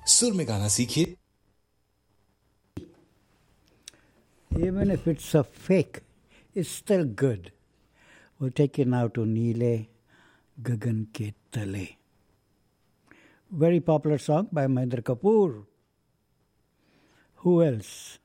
सुर में गाना सीखिए। Even if it's a fake, it's still good. We'll take you now to Neele Gagan Ke Tale. Very popular song by Mahendra Kapoor. Who else?